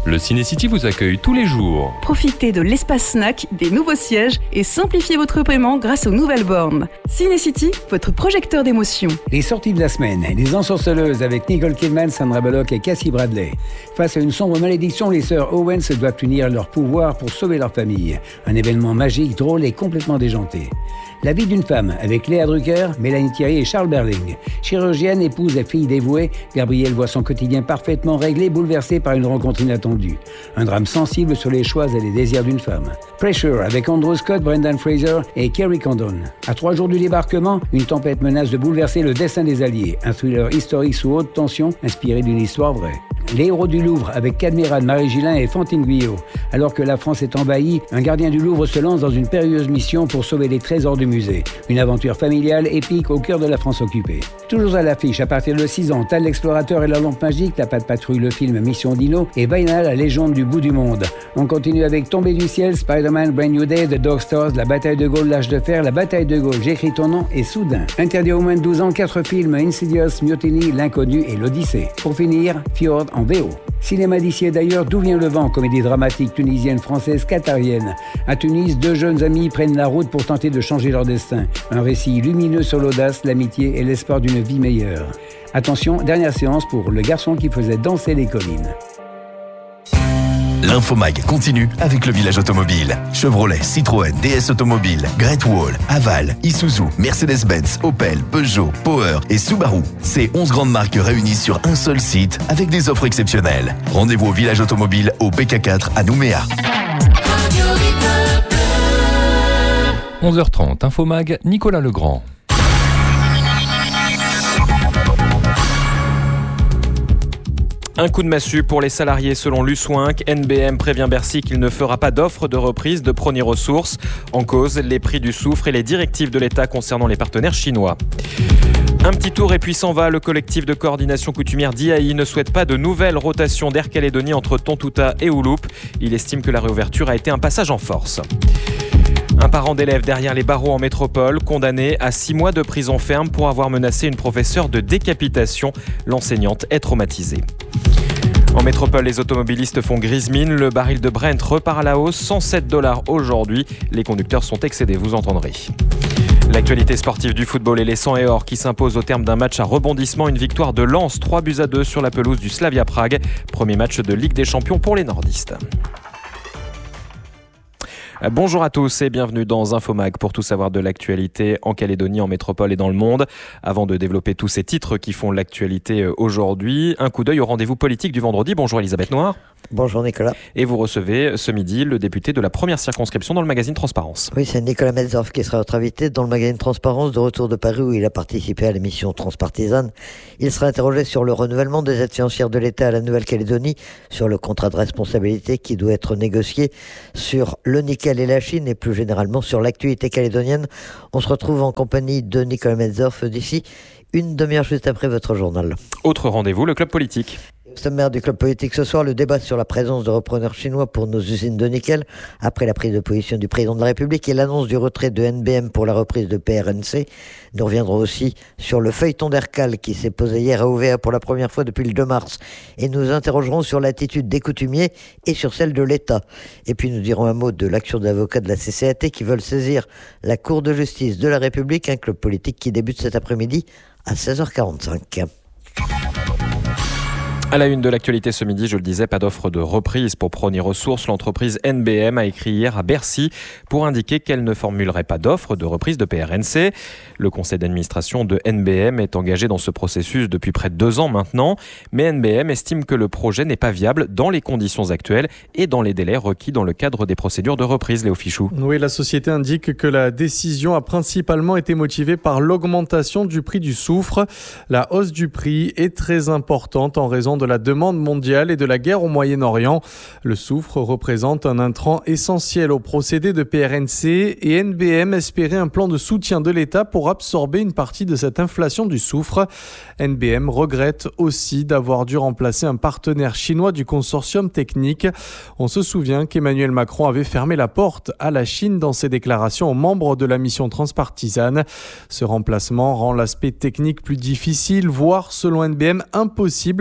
Le Ciné-City vous accueille tous les jours. Profitez de l'espace snack, des nouveaux sièges et simplifiez votre paiement grâce aux nouvelles bornes. Ciné-City, votre projecteur d'émotions. Les sorties de la semaine, Les Ensorceleuses avec Nicole Kidman, Sandra Bullock et Cassie Bradley. Face à une sombre malédiction, les sœurs Owens doivent unir leur pouvoir pour sauver leur famille. Un événement magique, drôle et complètement déjanté. La vie d'une femme avec Léa Drucker, Mélanie Thierry et Charles Berling. Chirurgienne, épouse et fille dévouée, Gabrielle voit son quotidien parfaitement réglé, bouleversé par une rencontre inattendue. Un drame sensible sur les choix et les désirs d'une femme. Pressure avec Andrew Scott, Brendan Fraser et Kerry Condon. À 3 jours du débarquement, une tempête menace de bouleverser le destin des Alliés. Un thriller historique sous haute tension, inspiré d'une histoire vraie. Les héros du Louvre avec Cadmeran, Marie Gillin et Fantine Guyot. Alors que la France est envahie, un gardien du Louvre se lance dans une périlleuse mission pour sauver les trésors du musée. Une aventure familiale épique au cœur de la France occupée. Toujours à l'affiche, à partir de 6 ans, Tal l'explorateur et la lampe magique, La Patte Patrouille, le film Mission Dino et Vaina, la légende du bout du monde. On continue avec Tombé du ciel, Spider-Man, Brand New Day, The Dog Stars, La Bataille de Gaulle, L'Âge de Fer, La Bataille de Gaulle, J'écris ton nom et Soudain. Interdit aux moins de 12 ans, 4 films, Insidious, Mutiny, L'Inconnu et L'Odyssée. Pour finir, Fjord en VO. Cinéma d'ici et d'ailleurs, D'où vient le vent, comédie dramatique tunisienne, française, qatarienne. À Tunis, 2 jeunes amis prennent la route pour tenter de changer leur destin. Un récit lumineux sur l'audace, l'amitié et l'espoir d'une vie meilleure. Attention, dernière séance pour Le garçon qui faisait danser les collines. L'Infomag continue avec le village automobile. Chevrolet, Citroën, DS Automobile, Great Wall, Haval, Isuzu, Mercedes-Benz, Opel, Peugeot, Power et Subaru. Ces 11 grandes marques réunies sur un seul site avec des offres exceptionnelles. Rendez-vous au village automobile au PK4 à Nouméa. 11h30, Infomag, Nicolas Legrand. Un coup de massue pour les salariés selon l'USWINC. NBM prévient Bercy qu'il ne fera pas d'offre de reprise de Prony Ressources. En cause, les prix du soufre et les directives de l'État concernant les partenaires chinois. Un petit tour et puis s'en va. Le collectif de coordination coutumière d'IAI ne souhaite pas de nouvelles rotations d'Air Calédonie entre Tontouta et Ouloup. Il estime que la réouverture a été un passage en force. Un parent d'élève derrière les barreaux en métropole, condamné à 6 mois de prison ferme pour avoir menacé une professeure de décapitation. L'enseignante est traumatisée. En métropole, les automobilistes font grise mine. Le baril de Brent repart à la hausse, $107 aujourd'hui. Les conducteurs sont excédés, vous entendrez. L'actualité sportive du football et les 100 et or qui s'imposent au terme d'un match à rebondissement. Une victoire de Lens, 3-2 sur la pelouse du Slavia Prague. Premier match de Ligue des Champions pour les nordistes. Bonjour à tous et bienvenue dans Infomag pour tout savoir de l'actualité en Calédonie, en métropole et dans le monde. Avant de développer tous ces titres qui font l'actualité aujourd'hui, un coup d'œil au rendez-vous politique du vendredi. Bonjour Elisabeth Noir. Bonjour Nicolas. Et vous recevez ce midi le député de la première circonscription dans le magazine Transparence. Oui, c'est Nicolas Metzorf qui sera notre invité dans le magazine Transparence, de retour de Paris où il a participé à l'émission Transpartisane. Il sera interrogé sur le renouvellement des aides financières de l'État à la Nouvelle-Calédonie, sur le contrat de responsabilité qui doit être négocié, sur le nickel et la Chine et plus généralement sur l'actualité calédonienne. On se retrouve en compagnie de Nicolas Metzorf d'ici une demi-heure juste après votre journal. Autre rendez-vous, le club politique. Au sommaire du club politique ce soir, le débat sur la présence de repreneurs chinois pour nos usines de nickel, après la prise de position du président de la République et l'annonce du retrait de NBM pour la reprise de PRNC. Nous reviendrons aussi sur le feuilleton d'Ercal qui s'est posé hier à OVA pour la première fois depuis le 2 mars. Et nous interrogerons sur l'attitude des coutumiers et sur celle de l'État. Et puis nous dirons un mot de l'action d'avocats de la CCAT qui veulent saisir la Cour de justice de la République, un club politique qui débute cet après-midi à 16h45. À la une de l'actualité ce midi, je le disais, pas d'offre de reprise pour Prony Ressources. L'entreprise NBM a écrit hier à Bercy pour indiquer qu'elle ne formulerait pas d'offre de reprise de PRNC. Le conseil d'administration de NBM est engagé dans ce processus depuis près de 2 ans maintenant, mais NBM estime que le projet n'est pas viable dans les conditions actuelles et dans les délais requis dans le cadre des procédures de reprise. Léo Fichou. Oui, la société indique que la décision a principalement été motivée par l'augmentation du prix du soufre. La hausse du prix est très importante en raison de la demande mondiale et de la guerre au Moyen-Orient. Le soufre représente un intrant essentiel au procédé de PRNC et NBM espérait un plan de soutien de l'État pour absorber une partie de cette inflation du soufre. NBM regrette aussi d'avoir dû remplacer un partenaire chinois du consortium technique. On se souvient qu'Emmanuel Macron avait fermé la porte à la Chine dans ses déclarations aux membres de la mission transpartisane. Ce remplacement rend l'aspect technique plus difficile, voire selon NBM impossible à mettre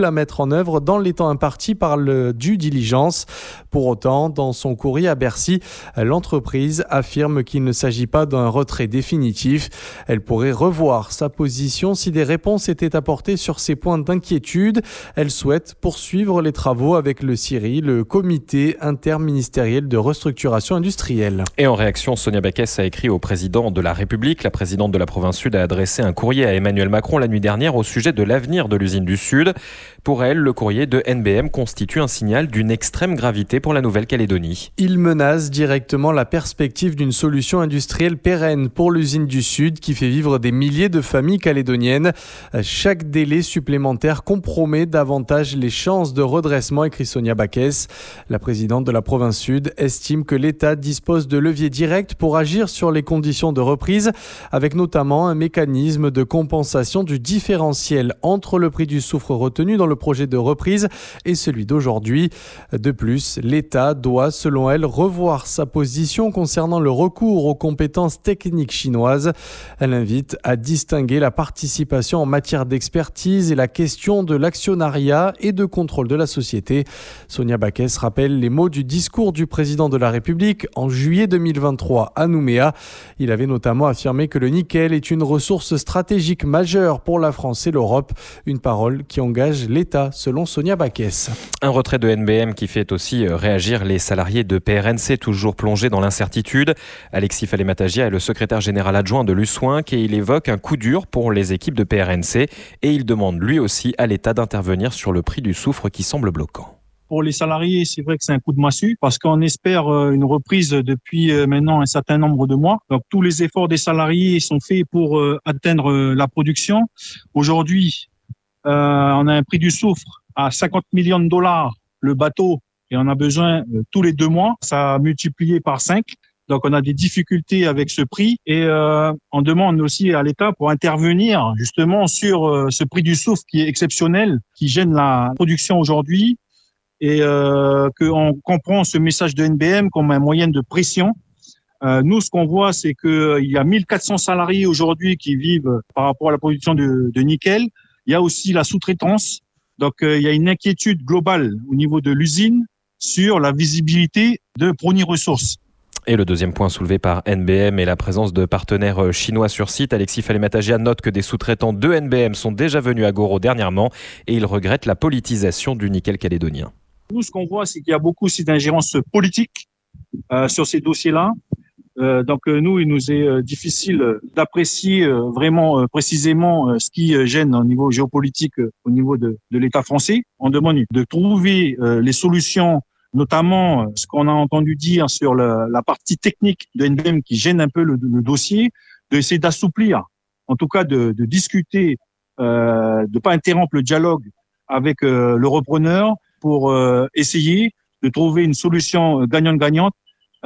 en œuvre dans les temps impartis par le due diligence. Pour autant, dans son courrier à Bercy, l'entreprise affirme qu'il ne s'agit pas d'un retrait définitif. Elle pourrait revoir sa position si des réponses étaient apportées sur ces points d'inquiétude. Elle souhaite poursuivre les travaux avec le CIRI, le comité interministériel de restructuration industrielle. Et en réaction, Sonia Backès a écrit au président de la République. La présidente de la province Sud a adressé un courrier à Emmanuel Macron la nuit dernière au sujet de l'avenir de l'usine du Sud. Pour elle, le courrier de NBM constitue un signal d'une extrême gravité pour la Nouvelle-Calédonie. Il menace directement la perspective d'une solution industrielle pérenne pour l'usine du Sud qui fait vivre des milliers de familles calédoniennes. Chaque délai supplémentaire compromet davantage les chances de redressement, écrit Sonia Backès. La présidente de la province Sud estime que l'État dispose de leviers directs pour agir sur les conditions de reprise, avec notamment un mécanisme de compensation du différentiel entre le prix du soufre retenu dans le projet de reprise et celui d'aujourd'hui. De plus, l'État doit, selon elle, revoir sa position concernant le recours aux compétences techniques chinoises. Elle invite à distinguer la participation en matière d'expertise et la question de l'actionnariat et de contrôle de la société. Sonia Backès rappelle les mots du discours du président de la République en juillet 2023 à Nouméa. Il avait notamment affirmé que le nickel est une ressource stratégique majeure pour la France et l'Europe. Une parole qui engage l'État, selon Sonia Backès. Un retrait de NBM qui fait aussi réagir les salariés de PRNC, toujours plongés dans l'incertitude. Alexis Fallet-Matagia est le secrétaire général adjoint de l'USWINC et il évoque un coup dur pour les équipes de PRNC et il demande lui aussi à l'État d'intervenir sur le prix du soufre qui semble bloquant. Pour les salariés, c'est vrai que c'est un coup de massue parce qu'on espère une reprise depuis maintenant un certain nombre de mois. Donc tous les efforts des salariés sont faits pour atteindre la production. Aujourd'hui, on a un prix du soufre à 50 millions de dollars le bateau et on a besoin tous les 2 mois. Ça a multiplié par 5. Donc on a des difficultés avec ce prix et on demande aussi à l'État pour intervenir justement sur ce prix du soufre qui est exceptionnel, qui gêne la production aujourd'hui. Et qu'on comprend ce message de NBM comme un moyen de pression. Nous, ce qu'on voit, c'est qu'il y a 1400 salariés aujourd'hui qui vivent par rapport à la production de nickel. Il y a aussi la sous-traitance. Donc, il y a une inquiétude globale au niveau de l'usine sur la visibilité de Prony Ressources. Et le deuxième point soulevé par NBM est la présence de partenaires chinois sur site. Alexis Fallet-Matagia note que des sous-traitants de NBM sont déjà venus à Goro dernièrement et il regrette la politisation du nickel calédonien. Nous, ce qu'on voit, c'est qu'il y a beaucoup aussi d'ingérence politique sur ces dossiers-là. Donc, nous, il nous est difficile d'apprécier vraiment précisément ce qui gêne au niveau géopolitique, au niveau de l'État français. On demande de trouver les solutions, notamment ce qu'on a entendu dire sur la partie technique de NBM qui gêne un peu le dossier, d'essayer d'assouplir, en tout cas de discuter, de pas interrompre le dialogue avec le repreneur pour essayer de trouver une solution gagnante-gagnante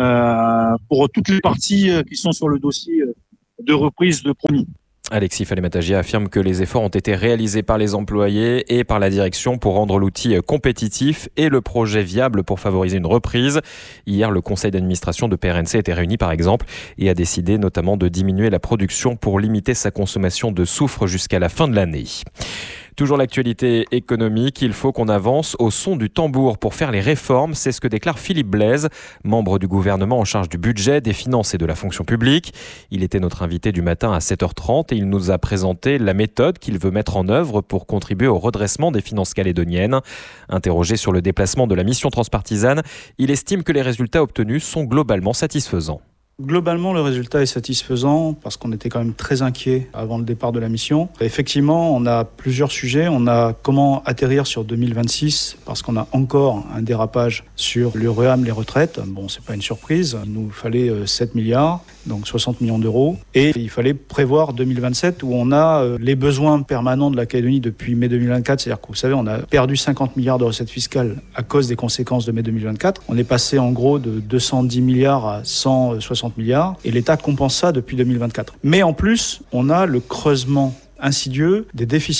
pour toutes les parties qui sont sur le dossier de reprise de Prony. Alexis Fallet-Matagia affirme que les efforts ont été réalisés par les employés et par la direction pour rendre l'outil compétitif et le projet viable pour favoriser une reprise. Hier, le conseil d'administration de PRNC était réuni par exemple et a décidé notamment de diminuer la production pour limiter sa consommation de soufre jusqu'à la fin de l'année. Toujours l'actualité économique, il faut qu'on avance au son du tambour pour faire les réformes. C'est ce que déclare Philippe Blaise, membre du gouvernement en charge du budget, des finances et de la fonction publique. Il était notre invité du matin à 7h30 et il nous a présenté la méthode qu'il veut mettre en œuvre pour contribuer au redressement des finances calédoniennes. Interrogé sur le déplacement de la mission transpartisane, il estime que les résultats obtenus sont globalement satisfaisants. Globalement, le résultat est satisfaisant parce qu'on était quand même très inquiets avant le départ de la mission. Effectivement, on a plusieurs sujets. On a comment atterrir sur 2026 parce qu'on a encore un dérapage sur l'UREAM, les retraites. Bon, c'est pas une surprise. Il nous fallait 7 milliards, donc 60 millions d'euros. Et il fallait prévoir 2027 où on a les besoins permanents de la Calédonie depuis mai 2024. C'est-à-dire que vous savez, on a perdu 50 milliards de recettes fiscales à cause des conséquences de mai 2024. On est passé en gros de 210 milliards à 160 milliards et l'État compense ça depuis 2024. Mais en plus, on a le creusement insidieux des déficits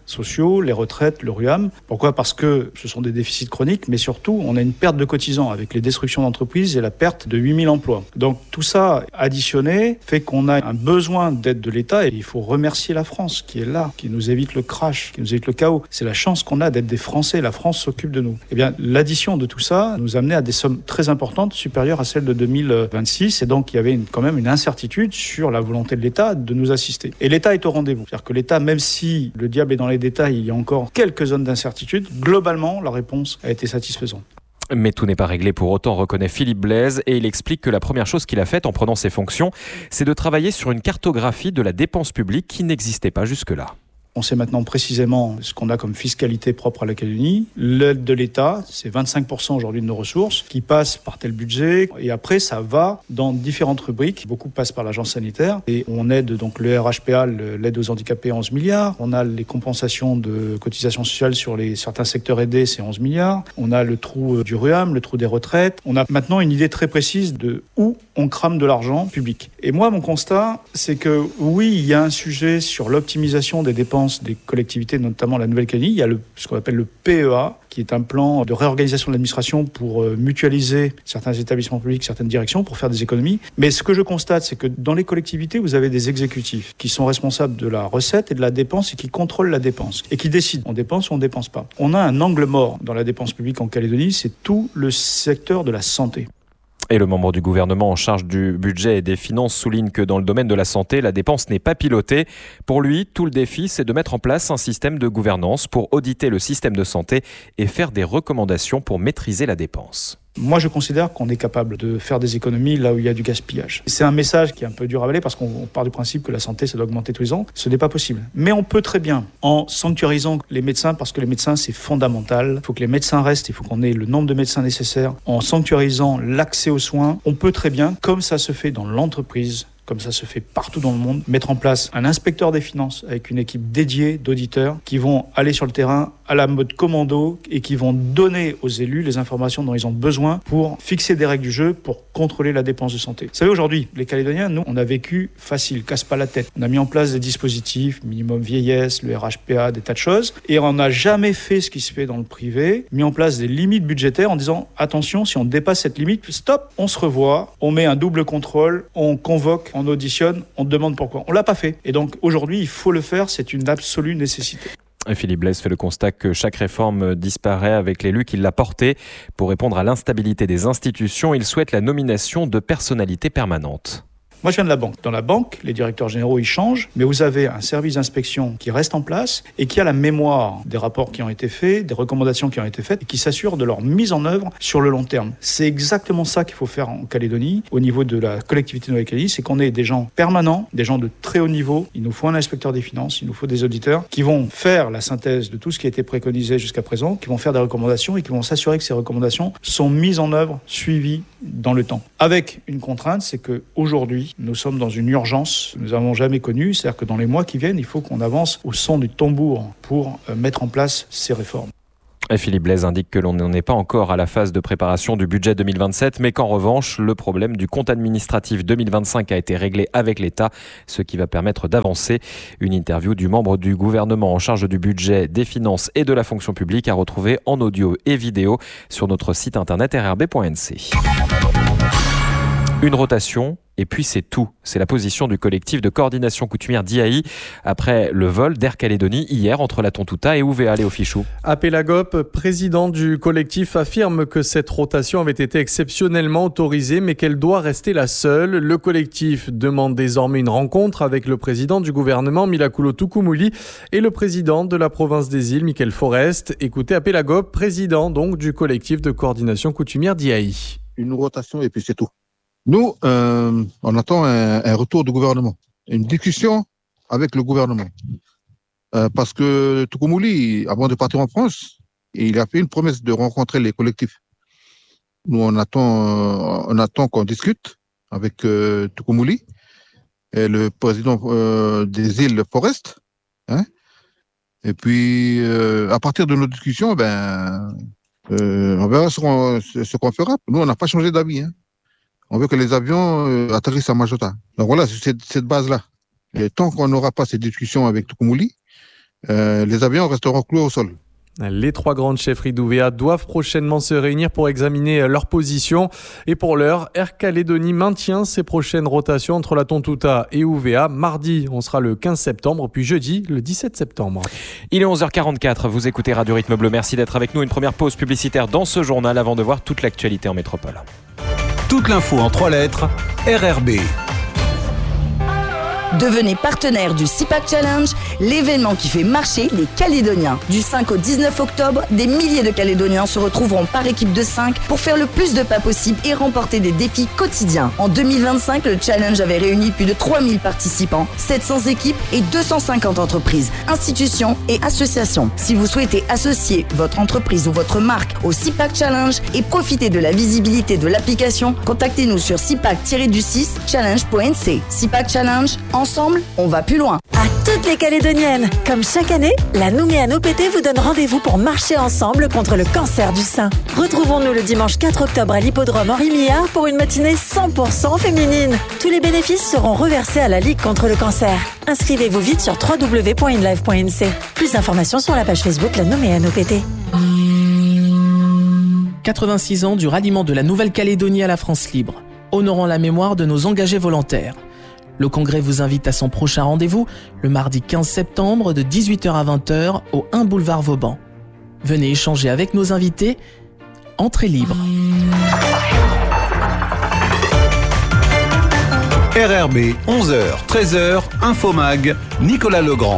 sociaux, les retraites, le RUAM. Pourquoi ? Parce que ce sont des déficits chroniques, mais surtout, on a une perte de cotisants avec les destructions d'entreprises et la perte de 8000 emplois. Donc tout ça additionné fait qu'on a un besoin d'aide de l'État et il faut remercier la France qui est là, qui nous évite le crash, qui nous évite le chaos. C'est la chance qu'on a d'être des Français. La France s'occupe de nous. Eh bien, l'addition de tout ça nous a amené à des sommes très importantes, supérieures à celles de 2026. Et donc, il y avait quand même une incertitude sur la volonté de l'État de nous assister. Et l'État est au rendez-vous. C'est-à-dire que l'État, même si le diable est dans les détails, il y a encore quelques zones d'incertitude, globalement, la réponse a été satisfaisante. Mais tout n'est pas réglé pour autant, reconnaît Philippe Blaise, et il explique que la première chose qu'il a faite en prenant ses fonctions, c'est de travailler sur une cartographie de la dépense publique qui n'existait pas jusque-là. On sait maintenant précisément ce qu'on a comme fiscalité propre à la Calédonie. L'aide de l'État, c'est 25% aujourd'hui de nos ressources qui passent par tel budget. Et après, ça va dans différentes rubriques. Beaucoup passent par l'agence sanitaire. Et on aide donc le RHPA, l'aide aux handicapés, 11 milliards. On a les compensations de cotisations sociales sur certains secteurs aidés, c'est 11 milliards. On a le trou du RUAM, le trou des retraites. On a maintenant une idée très précise de où on crame de l'argent public. Et moi, mon constat, c'est que oui, il y a un sujet sur l'optimisation des dépenses des collectivités, notamment la Nouvelle-Calédonie. Il y a ce qu'on appelle le PEA, qui est un plan de réorganisation de l'administration pour mutualiser certains établissements publics, certaines directions, pour faire des économies. Mais ce que je constate, c'est que dans les collectivités, vous avez des exécutifs qui sont responsables de la recette et de la dépense et qui contrôlent la dépense et qui décident on dépense ou on ne dépense pas. On a un angle mort dans la dépense publique en Calédonie, c'est tout le secteur de la santé. Et le membre du gouvernement en charge du budget et des finances souligne que dans le domaine de la santé, la dépense n'est pas pilotée. Pour lui, tout le défi, c'est de mettre en place un système de gouvernance pour auditer le système de santé et faire des recommandations pour maîtriser la dépense. Moi, je considère qu'on est capable de faire des économies là où il y a du gaspillage. C'est un message qui est un peu dur à avaler parce qu'on part du principe que la santé, ça doit augmenter tous les ans. Ce n'est pas possible. Mais on peut très bien, en sanctuarisant les médecins, parce que les médecins, c'est fondamental. Il faut que les médecins restent, il faut qu'on ait le nombre de médecins nécessaires. En sanctuarisant l'accès aux soins, on peut très bien, comme ça se fait dans l'entreprise, comme ça se fait partout dans le monde, mettre en place un inspecteur des finances avec une équipe dédiée d'auditeurs qui vont aller sur le terrain à la mode commando et qui vont donner aux élus les informations dont ils ont besoin pour fixer des règles du jeu, pour contrôler la dépense de santé. Vous savez, aujourd'hui, les Calédoniens, nous, on a vécu facile, casse pas la tête. On a mis en place des dispositifs, minimum vieillesse, le RHPA, des tas de choses, et on n'a jamais fait ce qui se fait dans le privé, mis en place des limites budgétaires en disant, attention, si on dépasse cette limite, stop, on se revoit, on met un double contrôle, on convoque, on auditionne, on demande pourquoi. On l'a pas fait. Et donc, aujourd'hui, il faut le faire, c'est une absolue nécessité. Philippe Blaise fait le constat que chaque réforme disparaît avec l'élu qui l'a portée. Pour répondre à l'instabilité des institutions, il souhaite la nomination de personnalités permanentes. Moi, je viens de la banque. Dans la banque, les directeurs généraux, ils changent, mais vous avez un service d'inspection qui reste en place et qui a la mémoire des rapports qui ont été faits, des recommandations qui ont été faites et qui s'assure de leur mise en œuvre sur le long terme. C'est exactement ça qu'il faut faire en Calédonie, au niveau de la collectivité de Nouvelle-Calédonie, c'est qu'on ait des gens permanents, des gens de très haut niveau. Il nous faut un inspecteur des finances, il nous faut des auditeurs qui vont faire la synthèse de tout ce qui a été préconisé jusqu'à présent, qui vont faire des recommandations et qui vont s'assurer que ces recommandations sont mises en œuvre, suivies dans le temps. Avec une contrainte, c'est qu'aujourd'hui, nous sommes dans une urgence que nous n'avons jamais connue. C'est-à-dire que dans les mois qui viennent, il faut qu'on avance au son du tambour pour mettre en place ces réformes. Et Philippe Blaise indique que l'on n'en est pas encore à la phase de préparation du budget 2027, mais qu'en revanche, le problème du compte administratif 2025 a été réglé avec l'État, ce qui va permettre d'avancer. Une interview du membre du gouvernement en charge du budget, des finances et de la fonction publique à retrouver en audio et vidéo sur notre site internet rrb.nc. Une rotation, et puis c'est tout. C'est la position du collectif de coordination coutumière d'IAI après le vol d'Air Calédonie hier entre la Tontouta et Ouvéa, Léo Fichou. Apélagop, président du collectif, affirme que cette rotation avait été exceptionnellement autorisée, mais qu'elle doit rester la seule. Le collectif demande désormais une rencontre avec le président du gouvernement, Milakulo Tukumuli, et le président de la province des îles, Michael Forest. Écoutez Apélagop, président donc du collectif de coordination coutumière d'IAI. Une rotation et puis c'est tout. Nous, on attend un retour du gouvernement, une discussion avec le gouvernement. Parce que Tukumuli, avant de partir en France, il a fait une promesse de rencontrer les collectifs. Nous, on attend qu'on discute avec Tukumuli, et le président des îles Forest. Hein, et puis, à partir de nos discussions, on verra ce qu'on fera. Nous, on n'a pas changé d'avis. Hein. On veut que les avions atterrissent à Majota. Donc voilà, c'est cette base-là. Et tant qu'on n'aura pas cette discussion avec Tukumuli, les avions resteront cloués au sol. Les 3 grandes chefferies d'UVA doivent prochainement se réunir pour examiner leur position. Et pour l'heure, Air Calédonie maintient ses prochaines rotations entre la Tontouta et UVA. Mardi, on sera le 15 septembre, puis jeudi, le 17 septembre. Il est 11h44, vous écoutez Radio Rythme Bleu. Merci d'être avec nous. Une première pause publicitaire dans ce journal avant de voir toute l'actualité en métropole. Toute l'info en 3 lettres, RRB. Devenez partenaire du CIPAC Challenge, l'événement qui fait marcher les Calédoniens. Du 5 au 19 octobre, des milliers de Calédoniens se retrouveront par équipe de 5 pour faire le plus de pas possible et remporter des défis quotidiens. En 2025, le challenge avait réuni plus de 3000 participants, 700 équipes et 250 entreprises, institutions et associations. Si vous souhaitez associer votre entreprise ou votre marque au CIPAC Challenge et profiter de la visibilité de l'application, contactez-nous sur cipac-du6challenge.nc. CIPAC Challenge, ensemble, on va plus loin. À toutes les Calédoniennes, comme chaque année, la Nouméa OPT vous donne rendez-vous pour marcher ensemble contre le cancer du sein. Retrouvons-nous le dimanche 4 octobre à l'hippodrome Henri Millard pour une matinée 100% féminine. Tous les bénéfices seront reversés à la Ligue contre le cancer. Inscrivez-vous vite sur www.inlive.nc. Plus d'informations sur la page Facebook La Nouméa OPT. 86 ans du ralliement de la Nouvelle-Calédonie à la France libre. Honorant la mémoire de nos engagés volontaires. Le Congrès vous invite à son prochain rendez-vous, le mardi 15 septembre de 18h à 20h au 1 boulevard Vauban. Venez échanger avec nos invités. Entrée libre. RRB, 11h, 13h, Infomag, Nicolas Legrand.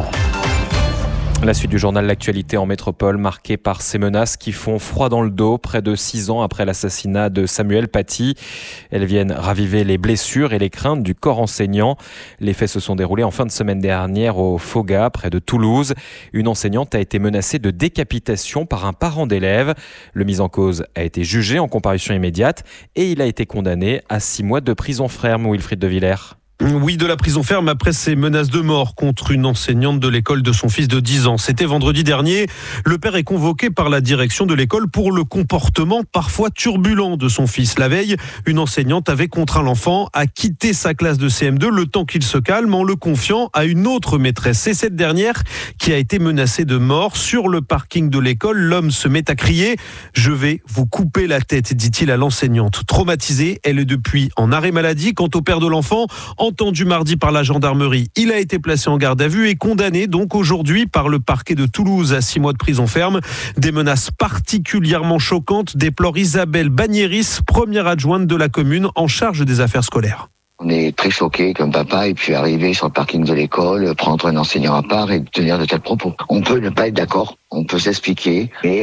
La suite du journal L'Actualité en métropole, marquée par ces menaces qui font froid dans le dos près de 6 ans après l'assassinat de Samuel Paty. Elles viennent raviver les blessures et les craintes du corps enseignant. Les faits se sont déroulés en fin de semaine dernière au Foga, près de Toulouse. Une enseignante a été menacée de décapitation par un parent d'élève. Le mis en cause a été jugé en comparution immédiate et il a été condamné à 6 mois de prison ferme. Wilfried de Villers. Oui, de la prison ferme après ces menaces de mort contre une enseignante de l'école de son fils de 10 ans. C'était vendredi dernier. Le père est convoqué par la direction de l'école pour le comportement parfois turbulent de son fils. La veille, une enseignante avait contraint l'enfant à quitter sa classe de CM2 le temps qu'il se calme en le confiant à une autre maîtresse. C'est cette dernière qui a été menacée de mort. Sur le parking de l'école, l'homme se met à crier « Je vais vous couper la tête », dit-il à l'enseignante. Traumatisée, elle est depuis en arrêt maladie. Quant au père de l'enfant, entendu mardi par la gendarmerie, il a été placé en garde à vue et condamné donc aujourd'hui par le parquet de Toulouse à 6 mois de prison ferme. Des menaces particulièrement choquantes, déplore Isabelle Bagnéris, première adjointe de la commune en charge des affaires scolaires. On est très choqués comme papa et puis arriver sur le parking de l'école, prendre un enseignant à part et tenir de tels propos. On peut ne pas être d'accord, on peut s'expliquer et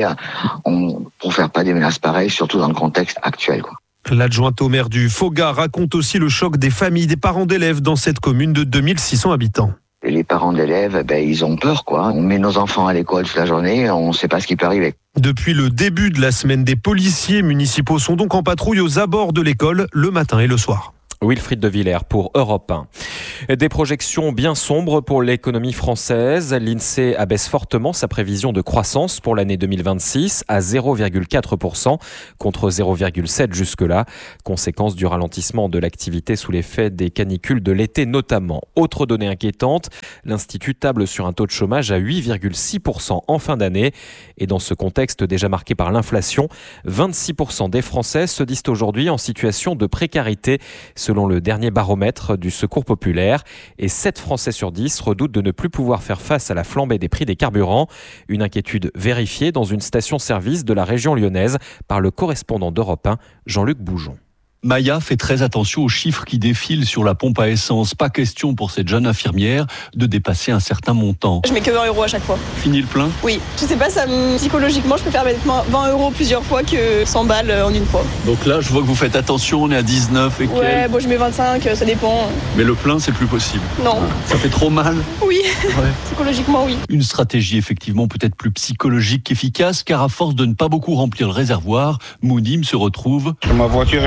pour faire pas des menaces pareilles, surtout dans le contexte actuel, quoi. L'adjointe au maire du Foga raconte aussi le choc des familles, des parents d'élèves dans cette commune de 2600 habitants. Les parents d'élèves, ils ont peur, quoi. On met nos enfants à l'école toute la journée, on ne sait pas ce qui peut arriver. Depuis le début de la semaine, des policiers municipaux sont donc en patrouille aux abords de l'école le matin et le soir. Wilfried de Villers pour Europe 1. Des projections bien sombres pour l'économie française. L'INSEE abaisse fortement sa prévision de croissance pour l'année 2026 à 0,4% contre 0,7% jusque-là. Conséquence du ralentissement de l'activité sous l'effet des canicules de l'été notamment. Autre donnée inquiétante, l'Institut table sur un taux de chômage à 8,6% en fin d'année. Et dans ce contexte déjà marqué par l'inflation, 26% des Français se disent aujourd'hui en situation de précarité selon le dernier baromètre du Secours populaire. Et 7 Français sur 10 redoutent de ne plus pouvoir faire face à la flambée des prix des carburants. Une inquiétude vérifiée dans une station-service de la région lyonnaise par le correspondant d'Europe 1, Jean-Luc Boujon. Maya fait très attention aux chiffres qui défilent sur la pompe à essence. Pas question pour cette jeune infirmière de dépasser un certain montant. Je mets que 20 € à chaque fois. Fini le plein ? Oui. Je sais pas, psychologiquement, je préfère mettre 20 € plusieurs fois que 100 balles en une fois. Donc là, je vois que vous faites attention, on est à 19 et ouais, bon, je mets 25, ça dépend. Mais le plein, c'est plus possible. Non. Ça fait trop mal ? Oui. Ouais. Psychologiquement, oui. Une stratégie effectivement peut-être plus psychologique qu'efficace, car à force de ne pas beaucoup remplir le réservoir, Mounim se retrouve... Ma voiture, elle est déjà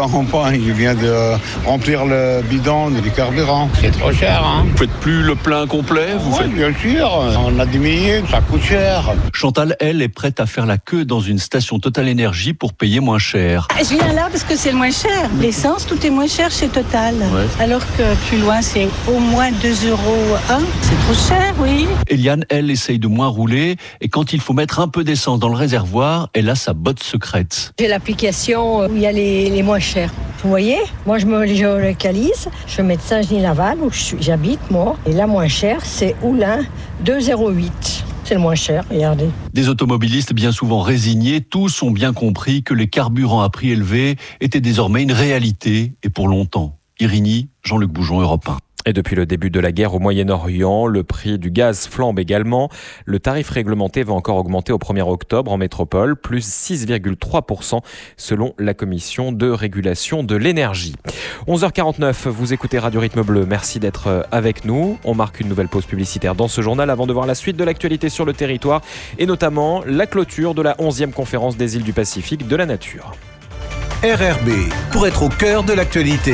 rond-point, il vient de remplir le bidon du carburant. C'est trop cher, hein. Vous faites plus le plein complet Bien sûr, on a diminué, ça coûte cher. Chantal, elle, est prête à faire la queue dans une station Total Énergie pour payer moins cher. Je viens là parce que c'est le moins cher. L'essence, tout est moins cher chez Total. Ouais. Alors que plus loin, c'est au moins 2,1 €. C'est trop cher, oui. Eliane, elle, essaye de moins rouler et quand il faut mettre un peu d'essence dans le réservoir, elle a sa botte secrète. J'ai l'application où il y a les moins chers. Vous voyez, moi je me localise, je mets Saint-Genis-Laval où j'habite moi. Et la moins chère, c'est Oulin, 2,08 €. C'est le moins cher, regardez. Des automobilistes bien souvent résignés, tous ont bien compris que les carburants à prix élevés étaient désormais une réalité et pour longtemps. Irigny, Jean-Luc Boujon, Europe 1. Et depuis le début de la guerre au Moyen-Orient, le prix du gaz flambe également. Le tarif réglementé va encore augmenter au 1er octobre en métropole, plus 6,3% selon la Commission de régulation de l'énergie. 11h49, vous écoutez Radio Rythme Bleu. Merci d'être avec nous. On marque une nouvelle pause publicitaire dans ce journal avant de voir la suite de l'actualité sur le territoire et notamment la clôture de la 11e conférence des îles du Pacifique de la nature. RRB, pour être au cœur de l'actualité.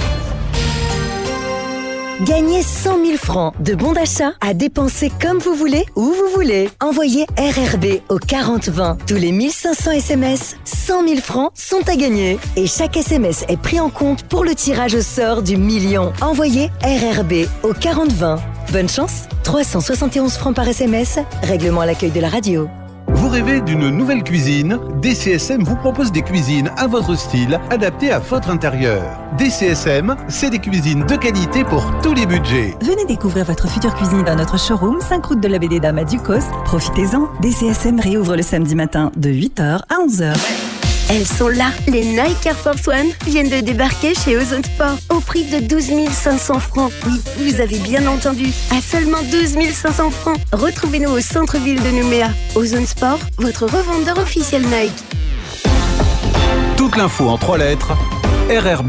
Gagnez 100 000 francs de bons d'achat à dépenser comme vous voulez, où vous voulez. Envoyez RRB au 4020. Tous les 1500 SMS, 100 000 francs sont à gagner. Et chaque SMS est pris en compte pour le tirage au sort du million. Envoyez RRB au 4020. Bonne chance, 371 francs par SMS, règlement à l'accueil de la radio. Vous rêvez d'une nouvelle cuisine? DCSM vous propose des cuisines à votre style, adaptées à votre intérieur. DCSM, c'est des cuisines de qualité pour tous les budgets. Venez découvrir votre future cuisine dans notre showroom, 5 route de la BD Dames à Ducos. Profitez-en, DCSM réouvre le samedi matin de 8h à 11h. Elles sont là, les Nike Air Force One viennent de débarquer chez Ozone Sport au prix de 12 500 francs. Oui, vous avez bien entendu, à seulement 12 500 francs. Retrouvez-nous au centre-ville de Nouméa. Ozone Sport, votre revendeur officiel Nike. Toute l'info en 3 lettres, RRB.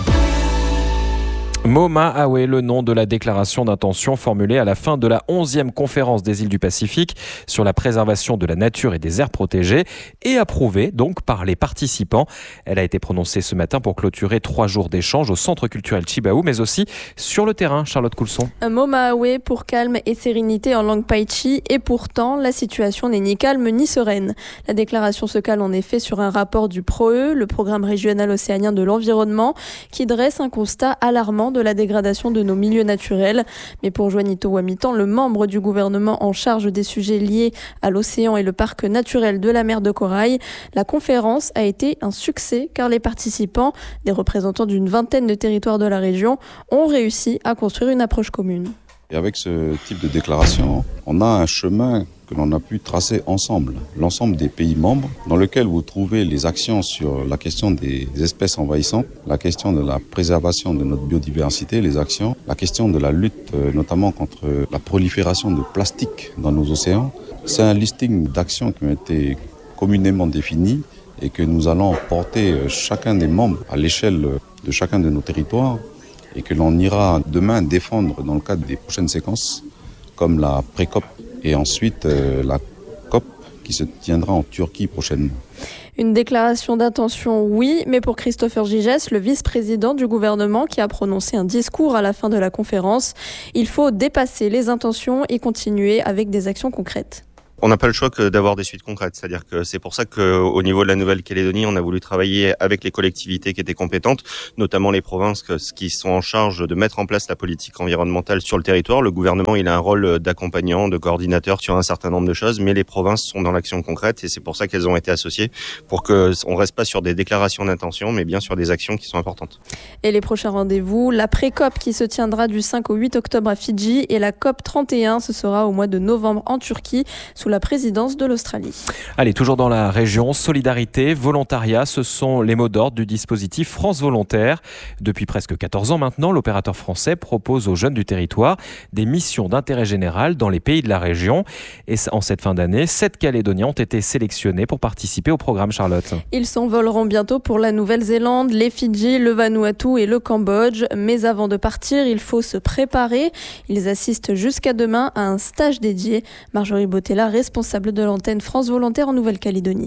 Moma Awe, le nom de la déclaration d'intention formulée à la fin de la 11e conférence des îles du Pacifique sur la préservation de la nature et des aires protégées et approuvée donc par les participants. Elle a été prononcée ce matin pour clôturer 3 jours d'échanges au centre culturel Chibaou, mais aussi sur le terrain. Charlotte Coulson. Moma Awe pour calme et sérénité en langue Paichi, et pourtant la situation n'est ni calme ni sereine. La déclaration se cale en effet sur un rapport du PROE, le programme régional océanien de l'environnement, qui dresse un constat alarmant de la dégradation de nos milieux naturels. Mais pour Juanito Wamitan, le membre du gouvernement en charge des sujets liés à l'océan et le parc naturel de la mer de Corail, la conférence a été un succès car les participants, des représentants d'une vingtaine de territoires de la région, ont réussi à construire une approche commune. Et avec ce type de déclaration, on a un chemin que l'on a pu tracer ensemble, l'ensemble des pays membres, dans lequel vous trouvez les actions sur la question des espèces envahissantes, la question de la préservation de notre biodiversité, les actions, la question de la lutte notamment contre la prolifération de plastique dans nos océans. C'est un listing d'actions qui ont été communément définies et que nous allons porter chacun des membres à l'échelle de chacun de nos territoires et que l'on ira demain défendre dans le cadre des prochaines séquences, comme la pré-COP et ensuite la COP qui se tiendra en Turquie prochainement. Une déclaration d'intention, oui, mais pour Christopher Gigès, le vice-président du gouvernement qui a prononcé un discours à la fin de la conférence, il faut dépasser les intentions et continuer avec des actions concrètes. On n'a pas le choix que d'avoir des suites concrètes. C'est-à-dire que c'est pour ça qu'au niveau de la Nouvelle-Calédonie, on a voulu travailler avec les collectivités qui étaient compétentes, notamment les provinces qui sont en charge de mettre en place la politique environnementale sur le territoire. Le gouvernement, il a un rôle d'accompagnant, de coordinateur sur un certain nombre de choses, mais les provinces sont dans l'action concrète et c'est pour ça qu'elles ont été associées, pour qu'on reste pas sur des déclarations d'intention, mais bien sur des actions qui sont importantes. Et les prochains rendez-vous, la pré-COP qui se tiendra du 5 au 8 octobre à Fidji et la COP 31, ce sera au mois de novembre en Turquie, sous la présidence de l'Australie. Allez, toujours dans la région, solidarité, volontariat, ce sont les mots d'ordre du dispositif France Volontaire. Depuis presque 14 ans maintenant, l'opérateur français propose aux jeunes du territoire des missions d'intérêt général dans les pays de la région. Et en cette fin d'année, 7 Calédoniens ont été sélectionnés pour participer au programme, Charlotte. Ils s'envoleront bientôt pour la Nouvelle-Zélande, les Fidji, le Vanuatu et le Cambodge. Mais avant de partir, il faut se préparer. Ils assistent jusqu'à demain à un stage dédié. Marjorie Bottella, responsable de l'antenne France Volontaire en Nouvelle-Calédonie.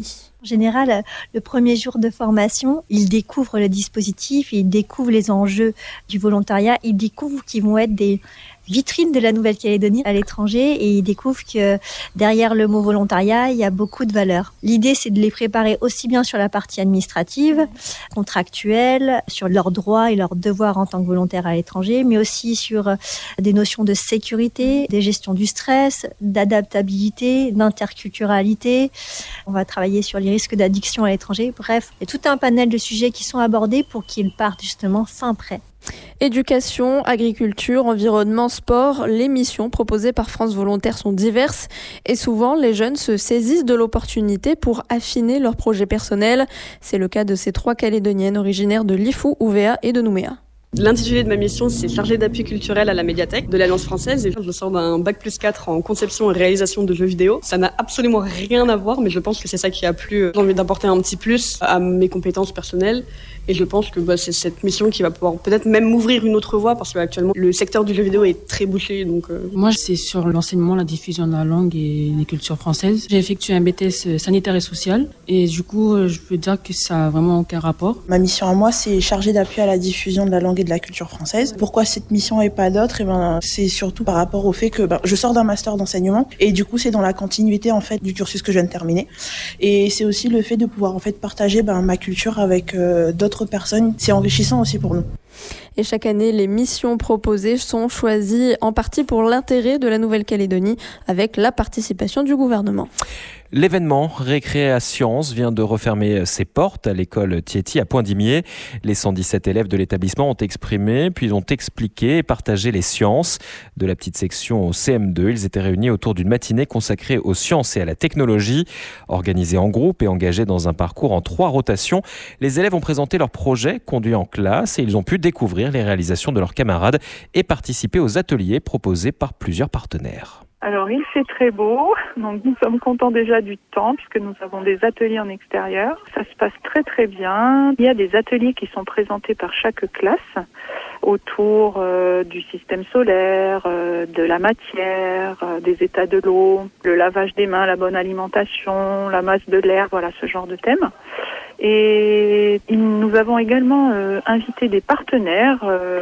En général, le premier jour de formation, ils découvrent le dispositif, ils découvrent les enjeux du volontariat, ils découvrent qu'ils vont être des vitrines de la Nouvelle-Calédonie à l'étranger et ils découvrent que derrière le mot volontariat, il y a beaucoup de valeurs. L'idée, c'est de les préparer aussi bien sur la partie administrative, contractuelle, sur leurs droits et leurs devoirs en tant que volontaires à l'étranger, mais aussi sur des notions de sécurité, de gestion du stress, d'adaptabilité, d'interculturalité. On va travailler sur les risques d'addiction à l'étranger. Bref, il y a tout un panel de sujets qui sont abordés pour qu'ils partent justement fin prêt. Éducation, agriculture, environnement, sport, les missions proposées par France Volontaires sont diverses et souvent les jeunes se saisissent de l'opportunité pour affiner leurs projets personnels. C'est le cas de ces 3 Calédoniennes originaires de Lifou, Ouvéa et de Nouméa. L'intitulé de ma mission, c'est chargée d'appui culturel à la médiathèque de l'Alliance française et je sors d'un bac+4 en conception et réalisation de jeux vidéo. Ça n'a absolument rien à voir, mais je pense que c'est ça qui a plu. J'ai envie d'apporter un petit plus à mes compétences personnelles et je pense que c'est cette mission qui va pouvoir peut-être même m'ouvrir une autre voie parce qu'actuellement le secteur du jeu vidéo est très bouché. Donc Moi, c'est sur l'enseignement, la diffusion de la langue et des cultures françaises. J'ai effectué un BTS sanitaire et social et du coup, je peux dire que ça a vraiment aucun rapport. Ma mission à moi, c'est chargée d'appui à la diffusion de la langue et de la culture française. Pourquoi cette mission et pas d'autres? C'est surtout par rapport au fait que je sors d'un master d'enseignement et du coup c'est dans la continuité en fait du cursus que je viens de terminer. Et c'est aussi le fait de pouvoir en fait partager ma culture avec d'autres personnes. C'est enrichissant aussi pour nous. Et chaque année, les missions proposées sont choisies en partie pour l'intérêt de la Nouvelle-Calédonie avec la participation du gouvernement. L'événement Récréasciences vient de refermer ses portes à l'école Tieti à Poindimier. Les 117 élèves de l'établissement ont exprimé, puis ont expliqué et partagé les sciences. De la petite section au CM2, ils étaient réunis autour d'une matinée consacrée aux sciences et à la technologie. Organisés en groupe et engagés dans un parcours en 3 rotations, les élèves ont présenté leurs projets conduits en classe et ils ont pu découvrir les réalisations de leurs camarades et participer aux ateliers proposés par plusieurs partenaires. Alors il fait très beau, donc nous sommes contents déjà du temps puisque nous avons des ateliers en extérieur. Ça se passe très très bien. Il y a des ateliers qui sont présentés par chaque classe autour du système solaire, de la matière, des états de l'eau, le lavage des mains, la bonne alimentation, la masse de l'air, voilà ce genre de thèmes. Et nous avons également invité des partenaires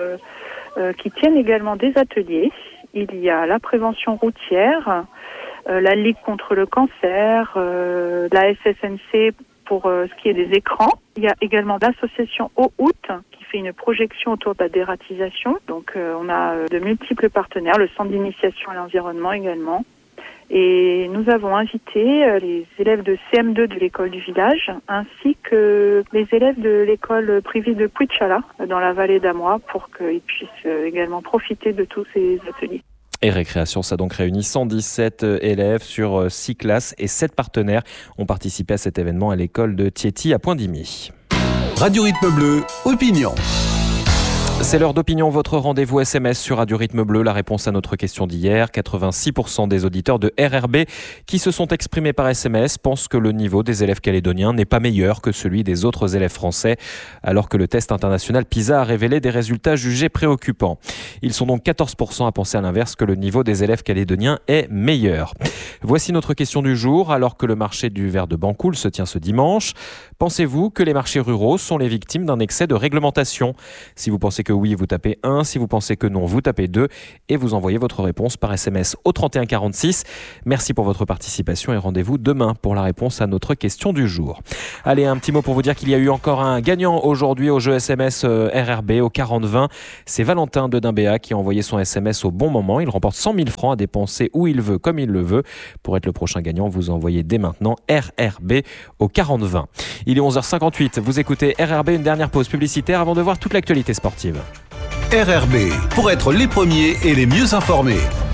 qui tiennent également des ateliers. Il y a la prévention routière, la Ligue contre le cancer, la SSNC pour ce qui est des écrans. Il y a également l'association Eau-Août qui fait une projection autour de la dératisation. Donc on a de multiples partenaires, le centre d'initiation à l'environnement également. Et nous avons invité les élèves de CM2 de l'école du village ainsi que les élèves de l'école privée de Puichala dans la vallée d'Amois pour qu'ils puissent également profiter de tous ces ateliers. Et Récréation, ça a donc réuni 117 élèves sur 6 classes et 7 partenaires ont participé à cet événement à l'école de Tieti à Poindimier. Radio Rythme Bleu, opinion. C'est l'heure d'opinion, votre rendez-vous SMS sur Radio Rythme Bleu. La réponse à notre question d'hier, 86% des auditeurs de RRB qui se sont exprimés par SMS pensent que le niveau des élèves calédoniens n'est pas meilleur que celui des autres élèves français, alors que le test international PISA a révélé des résultats jugés préoccupants. Ils sont donc 14% à penser à l'inverse, que le niveau des élèves calédoniens est meilleur. Voici notre question du jour. Alors que le marché du verre de Bancoul se tient ce dimanche, pensez-vous que les marchés ruraux sont les victimes d'un excès de réglementation? Si vous pensez que oui, vous tapez 1. Si vous pensez que non, vous tapez 2. Et vous envoyez votre réponse par SMS au 31 46. Merci pour votre participation et rendez-vous demain pour la réponse à notre question du jour. Allez, un petit mot pour vous dire qu'il y a eu encore un gagnant aujourd'hui au jeu SMS RRB au 40-20. C'est Valentin de Dimbéa qui a envoyé son SMS au bon moment. Il remporte 100 000 francs à dépenser où il veut, comme il le veut. Pour être le prochain gagnant, vous envoyez dès maintenant RRB au 40-20. Il est 11h58. Vous écoutez RRB, une dernière pause publicitaire avant de voir toute l'actualité sportive. RRB, pour être les premiers et les mieux informés.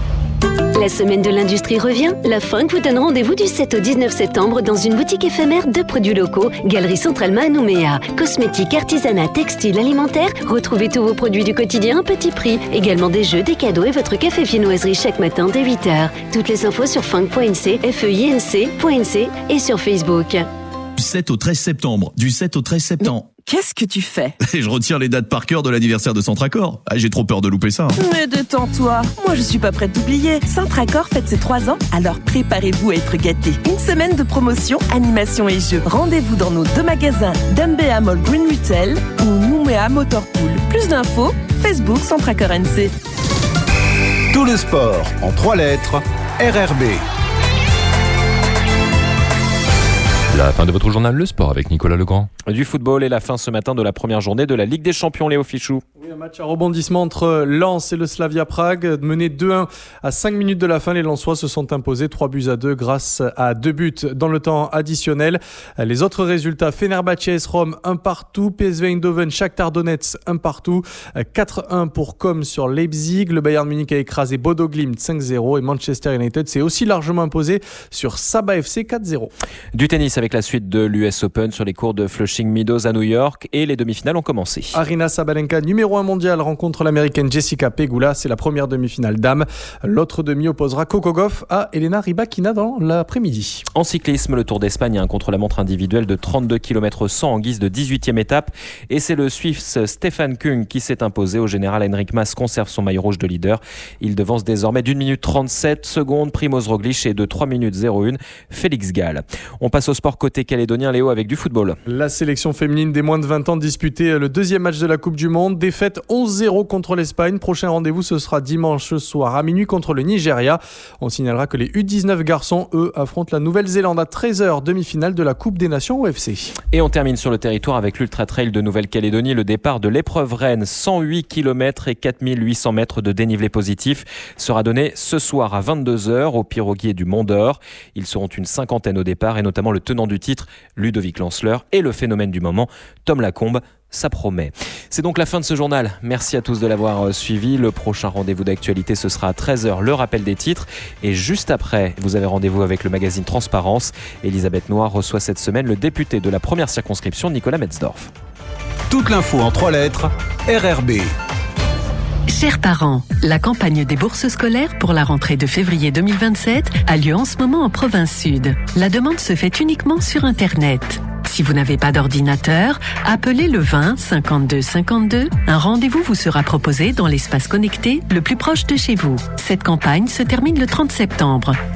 La semaine de l'industrie revient. La Funk vous donne rendez-vous du 7 au 19 septembre dans une boutique éphémère de produits locaux. Galerie Centralma à Nouméa. Cosmétiques, artisanat, textile, alimentaire. Retrouvez tous vos produits du quotidien à petit prix. Également des jeux, des cadeaux et votre café viennoiserie chaque matin dès 8h. Toutes les infos sur funk.nc, feinc.nc et sur Facebook. Du 7 au 13 septembre. Du 7 au 13 septembre. qu'est-ce que tu fais ? Je retire les dates par cœur de l'anniversaire de Centracor. J'ai trop peur de louper ça. Mais détends-toi, moi je suis pas prête d'oublier. Centracor fête ses 3 ans, alors préparez-vous à être gâtés. Une semaine de promotion, animation et jeux. Rendez-vous dans nos 2 magasins, Dumbéa Mall Green Retail ou Nouméa Motorpool. Plus d'infos, Facebook Centracor NC. Tout le sport en 3 lettres, RRB. La fin de votre journal Le Sport avec Nicolas Legrand. Du football et la fin ce matin de la première journée de la Ligue des Champions, Léo Fichou. Oui, un match à rebondissement entre Lens et le Slavia Prague. Mené 2-1 à 5 minutes de la fin, les Lensois se sont imposés 3-2 grâce à 2 buts dans le temps additionnel. Les autres résultats, Fenerbahçe AS Rome 1-1, PSV Eindhoven Shakhtar Donetsk 1-1, 4-1 pour Com sur Leipzig. Le Bayern Munich a écrasé Bodo Glimt 5-0 et Manchester United s'est aussi largement imposé sur Saba FC 4-0. Du tennis avec la suite de l'US Open sur les cours de Flushing Meadows à New York et les demi-finales ont commencé. Aryna Sabalenka, numéro 1 mondial, rencontre l'américaine Jessica Pegula. C'est la première demi-finale dames. L'autre demi opposera Coco Gauff à Elena Rybakina dans l'après-midi. En cyclisme, le Tour d'Espagne, un contre-la-montre individuel de 32 km 100 en guise de 18e étape. Et c'est le Suisse Stefan Küng qui s'est imposé. Au général, Henrik Mas conserve son maillot rouge de leader. Il devance désormais d'1 minute 37 secondes Primoz Roglic et de 3 minutes 01 Félix Gall. On passe au sport côté calédonien, Léo, avec du football. La sélection féminine des moins de 20 ans disputait le 2e match de la Coupe du Monde. Défaite 11-0 contre l'Espagne. Prochain rendez-vous, ce sera dimanche soir à minuit contre le Nigeria. On signalera que les U19 garçons, eux, affrontent la Nouvelle-Zélande à 13h, demi-finale de la Coupe des Nations UFC. Et on termine sur le territoire avec l'Ultra Trail de Nouvelle-Calédonie. Le départ de l'épreuve reine, 108 km et 4800 mètres de dénivelé positif, sera donné ce soir à 22h au piroguier du Mont d'Or. Ils seront une 50aine au départ et notamment le tenant du titre, Ludovic Lanceleur, et le phénomène du moment, Tom Lacombe. Ça promet. C'est donc la fin de ce journal. Merci à tous de l'avoir suivi. Le prochain rendez-vous d'actualité, ce sera à 13h, le rappel des titres. Et juste après, vous avez rendez-vous avec le magazine Transparence. Elisabeth Noir reçoit cette semaine le député de la première circonscription, Nicolas Metzdorf. Toute l'info en 3 lettres, RRB. Chers parents, la campagne des bourses scolaires pour la rentrée de février 2027 a lieu en ce moment en province sud. La demande se fait uniquement sur Internet. Si vous n'avez pas d'ordinateur, appelez le 20 52 52. Un rendez-vous vous sera proposé dans l'espace connecté le plus proche de chez vous. Cette campagne se termine le 30 septembre.